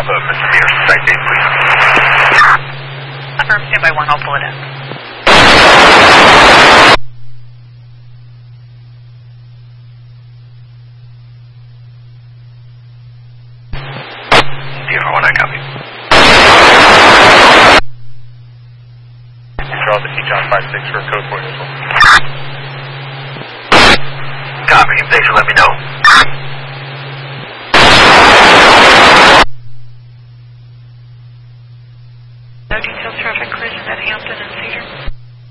Mr. Mears, site date, please. Affirm, stand by 1, I'll pull it in. DFR1, I copy. Charles, John 56 for code point. Copy, thanks for letting me know.